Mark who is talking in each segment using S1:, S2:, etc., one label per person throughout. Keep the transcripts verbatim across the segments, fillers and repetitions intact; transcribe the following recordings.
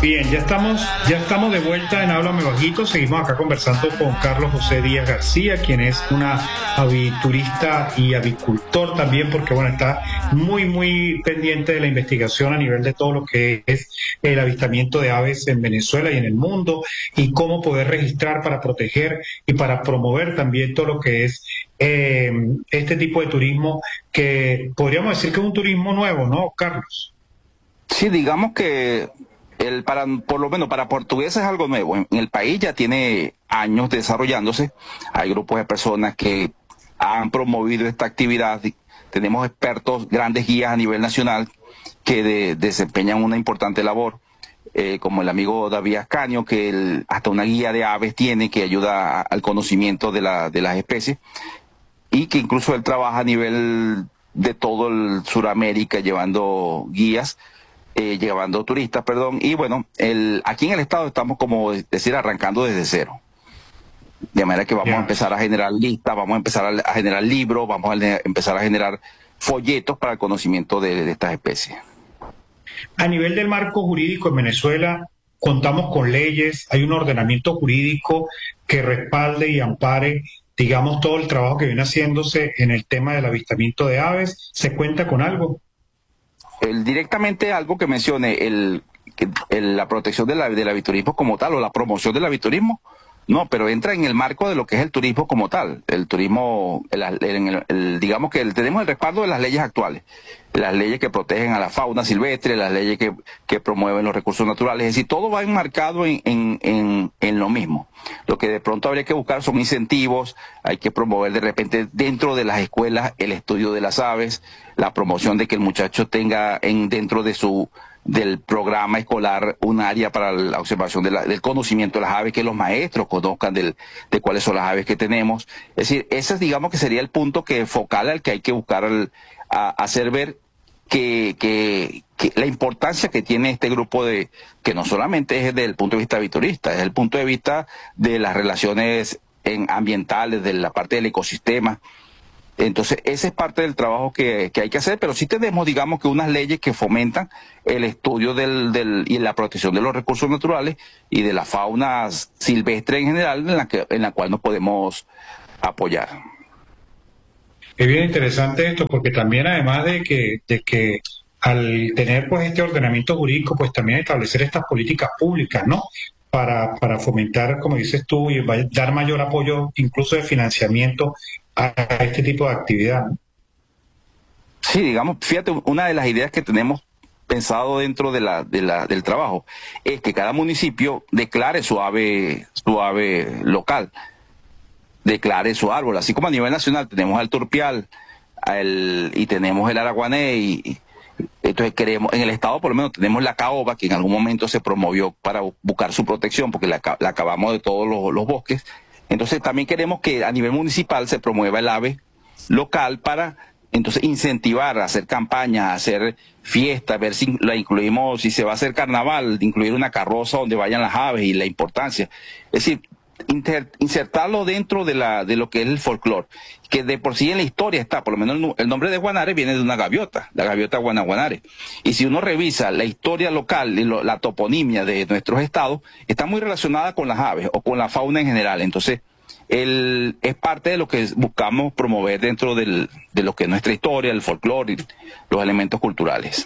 S1: Bien, ya estamos, ya estamos de vuelta en Háblame Bajito. Seguimos acá conversando con Carlos José Díaz García, quien es una aviturista y avicultor también, porque bueno, está muy, muy pendiente de la investigación a nivel de todo lo que es el avistamiento de aves en Venezuela y en el mundo, y cómo poder registrar para proteger y para promover también todo lo que es eh, este tipo de turismo, que podríamos decir que es un turismo nuevo, ¿no, Carlos?
S2: Sí, digamos que el para, por lo menos para portugueses es algo nuevo. En, en el país ya tiene años desarrollándose. Hay grupos de personas que han promovido esta actividad. Tenemos expertos, grandes guías a nivel nacional que de, desempeñan una importante labor, eh, como el amigo David Ascanio, que el, hasta una guía de aves tiene que ayuda a, al conocimiento de, la, de las especies, y que incluso él trabaja a nivel de todo el Suramérica llevando guías. Eh, llevando turistas, perdón, y bueno, el, aquí en el estado estamos, como decir, arrancando desde cero. De manera que vamos
S1: Ya.
S2: a empezar a generar listas, vamos a empezar a, a generar libros, vamos a le- empezar a generar folletos para el conocimiento de, de estas especies.
S1: A nivel del marco jurídico en Venezuela, contamos con leyes, hay un ordenamiento jurídico que respalde y ampare, digamos, todo el trabajo que viene haciéndose en el tema del avistamiento de aves. ¿Se cuenta con algo?
S2: El, directamente algo que mencione, el, que- el- la protección de la- del aviturismo como tal, o la promoción del aviturismo, no, pero entra en el marco de lo que es el turismo como tal. El turismo, el, el- el- el- digamos que el- tenemos el respaldo de las leyes actuales, las leyes que protegen a la fauna silvestre, las leyes que, que promueven los recursos naturales, es decir, todo va enmarcado en, en, en, en lo mismo. Lo que de pronto habría que buscar son incentivos, hay que promover de repente dentro de las escuelas el estudio de las aves, la promoción de que el muchacho tenga en dentro de su del programa escolar un área para la observación de la- del conocimiento de las aves, que los maestros conozcan del, de cuáles son las aves que tenemos. Es decir, ese es, digamos que sería el punto que focal al que hay que buscar al- a, hacer ver que, que, que la importancia que tiene este grupo, de que no solamente es desde el punto de vista aviturista, es desde el punto de vista de las relaciones en, ambientales, de la parte del ecosistema. Entonces, ese es parte del trabajo que, que hay que hacer, pero sí tenemos, digamos, que unas leyes que fomentan el estudio del, del, y la protección de los recursos naturales y de la fauna silvestre en general, en la, que, en la cual nos podemos apoyar.
S1: Es bien interesante esto, porque también además de que, de que al tener pues este ordenamiento jurídico, pues también establecer estas políticas públicas, ¿no? Para, para fomentar, como dices tú, y va- dar mayor apoyo, incluso de financiamiento a este tipo de actividad, ¿no?
S2: Sí, digamos, fíjate, una de las ideas que tenemos pensado dentro de la, de la, del trabajo es que cada municipio declare su ave, su ave local, declare su árbol, así como a nivel nacional tenemos al turpial al- y tenemos el araguané, y, y entonces queremos, en el estado por lo menos tenemos la caoba, que en algún momento se promovió para bu- buscar su protección, porque la, ca- la acabamos de todos los, los bosques. Entonces también queremos que a nivel municipal se promueva el ave local para entonces incentivar, hacer campañas, hacer fiestas, ver si la incluimos, si se va a hacer carnaval, incluir una carroza donde vayan las aves y la importancia. Es decir, inter- insertarlo dentro de la de lo que es el folclore, que de por sí en la historia está, por lo menos el, nu- el nombre de Guanare viene de una gaviota, la gaviota guanaguanare. Y si uno revisa la historia local y lo- la toponimia de nuestros estados, está muy relacionada con las aves o con la fauna en general. Entonces, el, es parte de lo que buscamos promover dentro del, de lo que es nuestra historia, el folclore y los elementos culturales.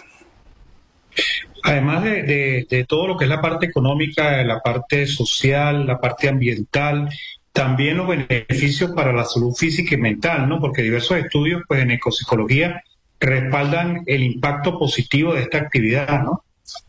S1: Además de, de- de todo lo que es la parte económica, la parte social, la parte ambiental, también los beneficios para la salud física y mental, ¿no? Porque diversos estudios, pues, en ecopsicología respaldan el impacto positivo de esta actividad, ¿no?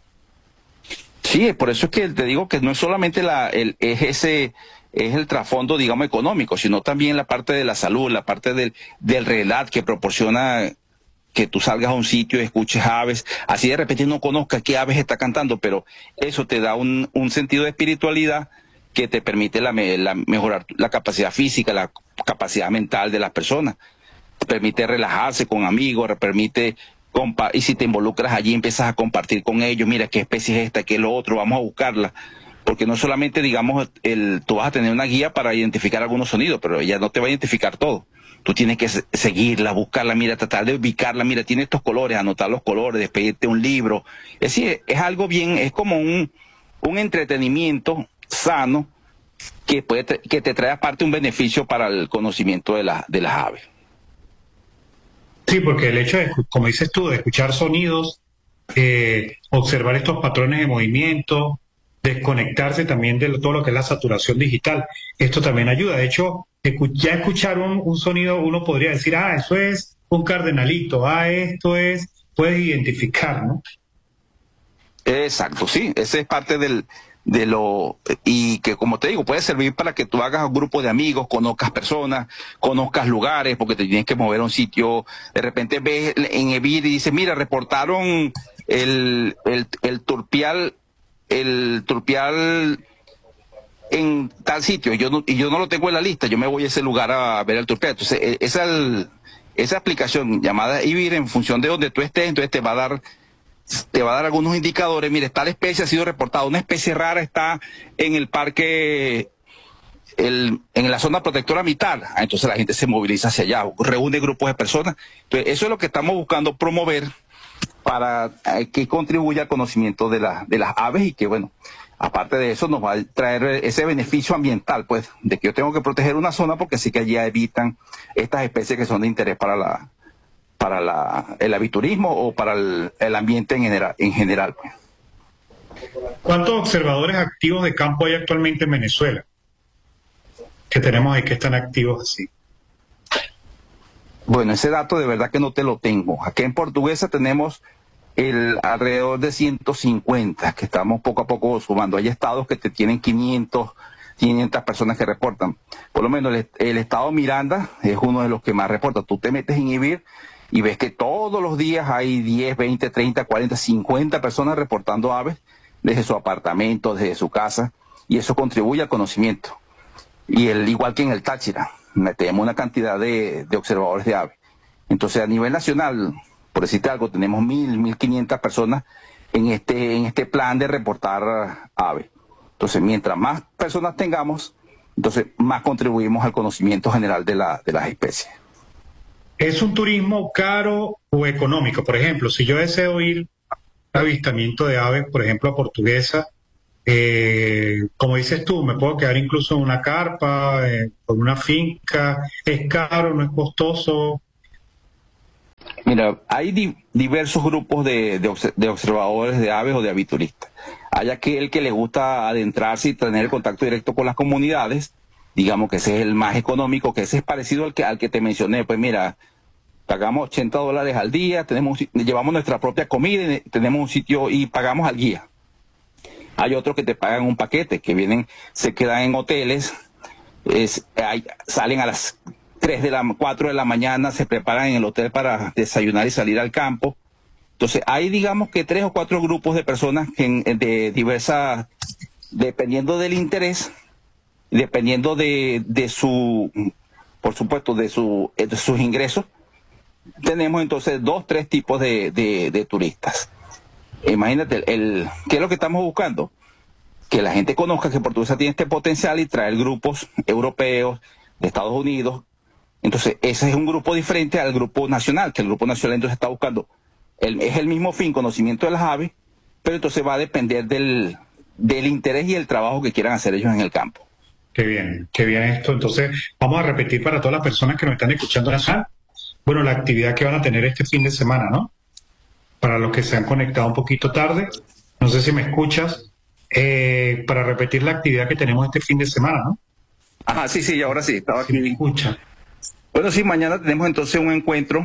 S2: Sí, por eso es que te digo que no es solamente la, el, es ese, es el trasfondo, digamos, económico, sino también la parte de la salud, la parte del, del relato que proporciona que tú salgas a un sitio y escuches aves, así de repente no conozcas qué aves está cantando, pero eso te da un, un sentido de espiritualidad que te permite la, me- la- mejorar la capacidad física, la capacidad mental de las personas, te permite relajarse con amigos, te permite compa- y si te involucras allí empiezas a compartir con ellos, mira qué especie es esta, qué es lo otro, vamos a buscarla. Porque no solamente, digamos, el, tú vas a tener una guía para identificar algunos sonidos, pero ella no te va a identificar todo. Tú tienes que se- seguirla, buscarla, mira, tratar de ubicarla, mira, tiene estos colores, anotar los colores, después irte un libro. Es decir, es algo bien, es como un, un entretenimiento sano que, puede, que te trae aparte un beneficio para el conocimiento de, la, de las aves.
S1: Sí, porque el hecho de, como dices tú, de escuchar sonidos, eh, observar estos patrones de movimiento, desconectarse también de todo lo que es la saturación digital, esto también ayuda. De hecho, escu ya escuchar un, un sonido, uno podría decir, ah, eso es un cardenalito, ah, esto es, puedes identificar, ¿no?
S2: Exacto, sí, ese es parte del, de lo, y que como te digo, puede servir para que tú hagas un grupo de amigos, conozcas personas, conozcas lugares, porque te tienes que mover a un sitio, de repente ves en Evir y dices, mira, reportaron el, el, el turpial, el turpial en tal sitio, y yo no, y yo no lo tengo en la lista, yo me voy a ese lugar a ver el turpial. Entonces, esa, esa aplicación llamada Evir, en función de donde tú estés, entonces te va a dar te va a dar algunos indicadores. Mire, tal especie ha sido reportada, una especie rara está en el parque, el, en la zona protectora Mital. Entonces la gente se moviliza hacia allá, reúne grupos de personas. Entonces eso es lo que estamos buscando promover para eh, que contribuya al conocimiento de, la, de las aves, y que, bueno, aparte de eso nos va a traer ese beneficio ambiental, pues, de que yo tengo que proteger una zona porque sí que allí evitan estas especies que son de interés para la para la, el aviturismo o para el, el ambiente en general. En general pues.
S1: ¿Cuántos observadores activos de campo hay actualmente en Venezuela? Que tenemos ahí que están activos así.
S2: Bueno, ese dato de verdad que no te lo tengo. Aquí en Portuguesa tenemos el alrededor de ciento cincuenta, que estamos poco a poco sumando. Hay estados que te tienen quinientos, quinientas personas que reportan. Por lo menos el, el estado Miranda es uno de los que más reporta. Tú te metes en Evir y ves que todos los días hay diez, veinte, treinta, cuarenta, cincuenta personas reportando aves desde su apartamento, desde su casa, y eso contribuye al conocimiento. Y el, igual que en el Táchira, tenemos una cantidad de, de observadores de aves. Entonces, a nivel nacional, por decirte algo, tenemos mil, mil quinientas personas en este, en este plan de reportar aves. Entonces, mientras más personas tengamos, entonces más contribuimos al conocimiento general de, la, de las especies.
S1: ¿Es un turismo caro o económico? Por ejemplo, si yo deseo ir a avistamiento de aves, por ejemplo, a Portuguesa, eh, como dices tú, me puedo quedar incluso en una carpa, eh, con una finca. ¿Es caro, no es costoso?
S2: Mira, hay di diversos grupos de, de, obs de observadores de aves o de avituristas. Hay aquel que le gusta adentrarse y tener contacto directo con las comunidades, digamos que ese es el más económico, que ese es parecido al que, al que te mencioné. Pues mira, pagamos ochenta dólares al día, tenemos, llevamos nuestra propia comida, tenemos un sitio y pagamos al guía. Hay otros que te pagan un paquete, que vienen, se quedan en hoteles, es, hay, salen a las tres de la, cuatro de la mañana, se preparan en el hotel para desayunar y salir al campo. Entonces hay, digamos que tres o cuatro grupos de personas que en, de diversas, dependiendo del interés, dependiendo de, de su, por supuesto, de, su, de sus ingresos, tenemos entonces dos, tres tipos de, de, de turistas. Imagínate, el, el, ¿qué es lo que estamos buscando? Que la gente conozca que Portuguesa tiene este potencial y traer grupos europeos, de Estados Unidos. Entonces, ese es un grupo diferente al grupo nacional, que el grupo nacional entonces está buscando, el, es el mismo fin, conocimiento de las aves, pero entonces va a depender del, del interés y el trabajo que quieran hacer ellos en el campo.
S1: Qué bien, qué bien esto. Entonces, vamos a repetir para todas las personas que nos están escuchando acá, bueno, la actividad que van a tener este fin de semana, ¿no? Para los que se han conectado un poquito tarde, no sé si me escuchas, eh, para repetir la actividad que tenemos este fin de semana, ¿no?
S2: Ajá, sí, sí, ahora sí, estaba aquí.
S1: Sí, me escucha.
S2: Bueno, sí, mañana tenemos entonces un encuentro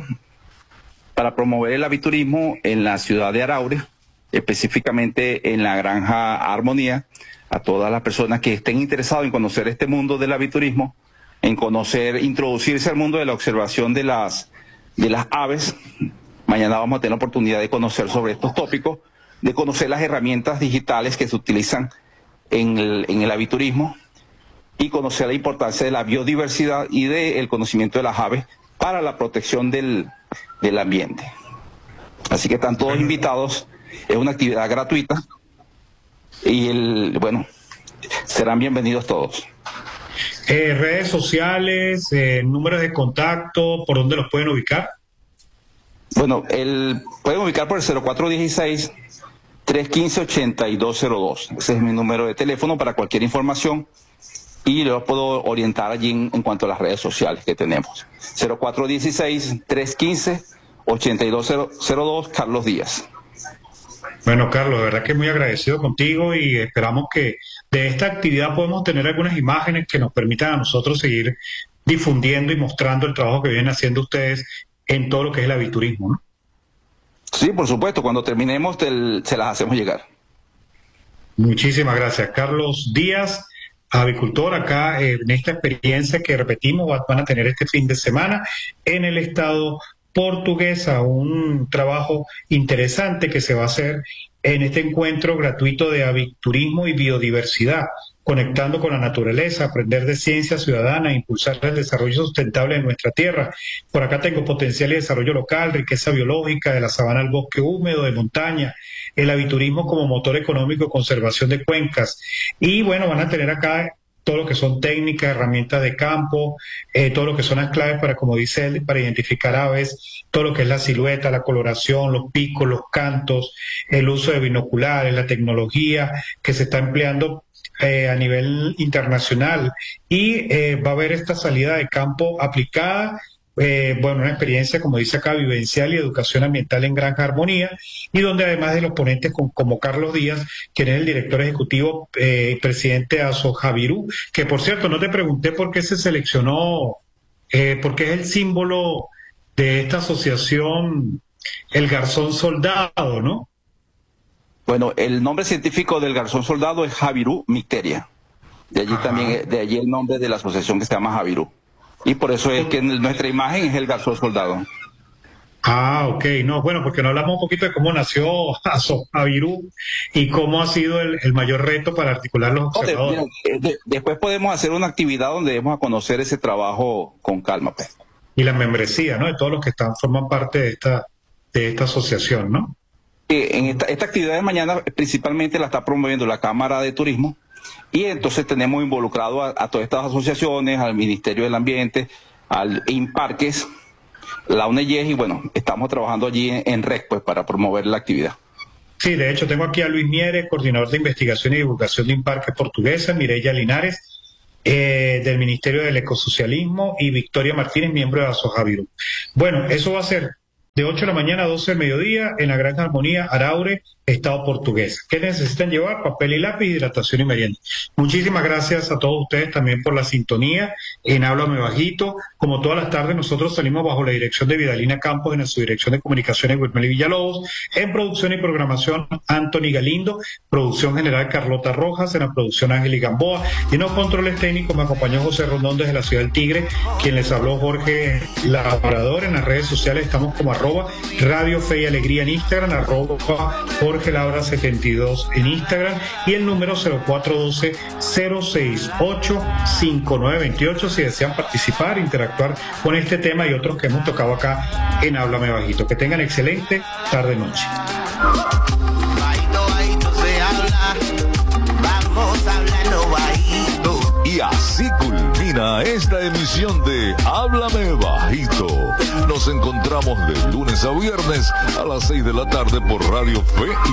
S2: para promover el aviturismo en la ciudad de Araure, específicamente en la granja Armonía, a todas las personas que estén interesadas en conocer este mundo del aviturismo, en conocer, introducirse al mundo de la observación de las, de las aves. Mañana vamos a tener la oportunidad de conocer sobre estos tópicos, de conocer las herramientas digitales que se utilizan en el, en el aviturismo y conocer la importancia de la biodiversidad y del conocimiento de las aves para la protección del, del ambiente. Así que están todos invitados, es una actividad gratuita y el, bueno, serán bienvenidos todos.
S1: Eh, redes sociales, eh, números de contacto, ¿por dónde los pueden ubicar?
S2: Bueno, el, pueden ubicar por el cero cuatro uno seis, tres uno cinco, ocho dos cero dos. Ese es mi número de teléfono para cualquier información y los puedo orientar allí en, en cuanto a las redes sociales que tenemos. cero cuatro uno seis, tres uno cinco, ocho dos cero dos, Carlos Díaz.
S1: Bueno, Carlos, de verdad que muy agradecido contigo y esperamos que de esta actividad podamos tener algunas imágenes que nos permitan a nosotros seguir difundiendo y mostrando el trabajo que vienen haciendo ustedes en todo lo que es el aviturismo, ¿no?
S2: Sí, por supuesto, cuando terminemos te, se las hacemos llegar.
S1: Muchísimas gracias. Carlos Díaz, avicultor, acá eh, en esta experiencia que repetimos van a tener este fin de semana en el estado portuguesa, un trabajo interesante que se va a hacer en este encuentro gratuito de aviturismo y biodiversidad, conectando con la naturaleza, aprender de ciencia ciudadana, impulsar el desarrollo sustentable de nuestra tierra. Por acá tengo potencial y desarrollo local, riqueza biológica, de la sabana al bosque húmedo, de montaña, el aviturismo como motor económico, conservación de cuencas. Y bueno, van a tener acá todo lo que son técnicas, herramientas de campo, eh, todo lo que son las claves para, como dice él, para identificar aves, todo lo que es la silueta, la coloración, los picos, los cantos, el uso de binoculares, la tecnología que se está empleando eh, a nivel internacional. Y eh, va a haber esta salida de campo aplicada, Eh, bueno, una experiencia, como dice acá, vivencial y educación ambiental en Granja Armonía, y donde además de los ponentes con, como Carlos Díaz, quien es el director ejecutivo y eh, presidente de Asojavirú, que por cierto, no te pregunté por qué se seleccionó, eh, porque es el símbolo de esta asociación, el garzón soldado, ¿no?
S2: Bueno, el nombre científico del garzón soldado es Javirú micteria. De allí
S1: Ajá.
S2: también, de allí el nombre de la asociación que se llama Javirú. Y por eso es que nuestra imagen es el garzón soldado.
S1: Ah, ok, no, bueno, porque no hablamos un poquito de cómo nació Asojavirú y cómo ha sido el, el mayor reto para articular los observadores.
S2: No, de, de, de, después podemos hacer una actividad donde vamos a conocer ese trabajo con calma, pues.
S1: Y la membresía, ¿no? De todos los que están forman parte de esta, de esta asociación, ¿no?
S2: En esta, esta actividad de mañana principalmente la está promoviendo la Cámara de Turismo. Y entonces tenemos involucrado a, a todas estas asociaciones, al Ministerio del Ambiente, al INParques, la UNEYES, y bueno, estamos trabajando allí en, en R E C pues, para promover la actividad.
S1: Sí, de hecho tengo aquí a Luis Mieres, coordinador de investigación y divulgación de INParques Portuguesa, Mireya Linares, eh, del Ministerio del Ecosocialismo, y Victoria Martínez, miembro de Asojavirú. Bueno, eso va a ser de ocho de la mañana a doce del mediodía en la Granja Armonía, Araure, Estado Portuguesa. ¿Qué necesitan llevar? Papel y lápiz, hidratación y merienda. Muchísimas gracias a todos ustedes también por la sintonía en Háblame Bajito. Como todas las tardes, nosotros salimos bajo la dirección de Vidalina Campos, en su dirección de comunicaciones Wilmely Villalobos, en producción y programación Anthony Galindo, producción general Carlota Rojas, en la producción Ángel Gamboa, y en los controles técnicos me acompañó José Rondón desde la ciudad del Tigre, quien les habló Jorge Labrador. En las redes sociales estamos como arroba Radio Fe y Alegría en Instagram, arroba Jorge Labra setenta y dos en Instagram, y el número cero cuatro uno dos, cero seis ocho, cinco nueve dos ocho si desean participar, interactuar con este tema y otros que hemos tocado acá en Háblame Bajito. Que tengan excelente tarde-noche.
S3: Bajito, bajito se habla, vamos hablando bajito.
S4: Y así culmina esta emisión de Háblame Bajito. Nos encontramos de lunes a viernes a las seis de la tarde por Radio Fe